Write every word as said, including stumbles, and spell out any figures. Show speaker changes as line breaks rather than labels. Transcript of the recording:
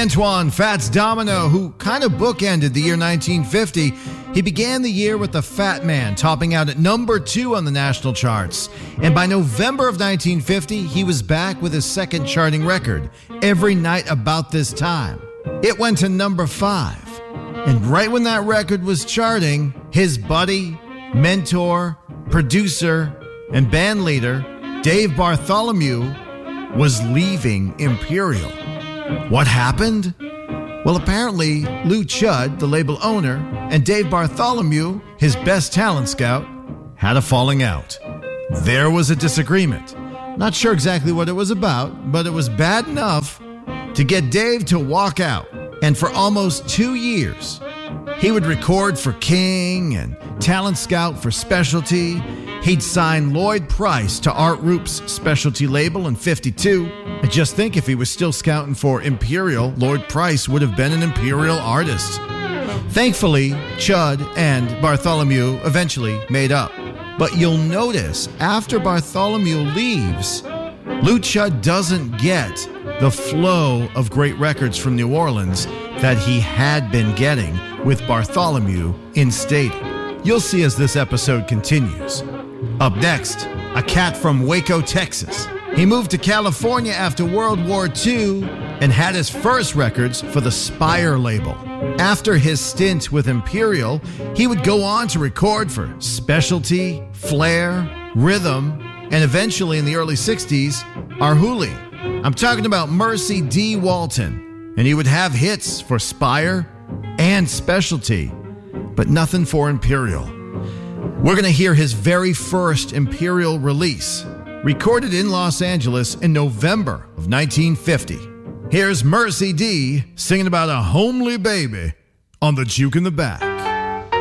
Antoine Fats Domino, who kind of bookended the year nineteen fifty. He began the year with The Fat Man, topping out at number two on the national charts. And by November of nineteen fifty, he was back with his second charting record, Every Night About This Time. It went to number five. And right when that record was charting, his buddy, mentor, producer, and band leader, Dave Bartholomew, was leaving Imperial. What happened? Well, apparently, Lou Chudd, the label owner, and Dave Bartholomew, his best talent scout, had a falling out. There was a disagreement. Not sure exactly what it was about, but it was bad enough to get Dave to walk out. And for almost two years, he would record for King and talent scout for Specialty. He'd sign Lloyd Price to Art Roop's Specialty label in fifty-two. And just think, if he was still scouting for Imperial, Lloyd Price would have been an Imperial artist. Thankfully, Chudd and Bartholomew eventually made up. But you'll notice, after Bartholomew leaves, Lou Chudd doesn't get the flow of great records from New Orleans that he had been getting with Bartholomew in Stadium. You'll see as this episode continues. Up next, a cat from Waco, Texas. He moved to California after World War Two and had his first records for the Spire label. After his stint with Imperial, he would go on to record for Specialty, Flair, Rhythm, and eventually in the early sixties, Arhoolie. I'm talking about Mercy D. Walton, and he would have hits for Spire and Specialty, but nothing for Imperial. We're going to hear his very first Imperial release, recorded in Los Angeles in November of nineteen fifty. Here's Mercy D singing about a homely baby on the Juke in the Back.